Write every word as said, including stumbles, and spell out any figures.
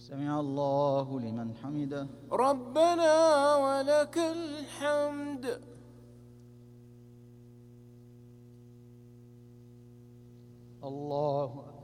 سمع الله لمن حمده. ربنا ولك الحمد. الله أكبر.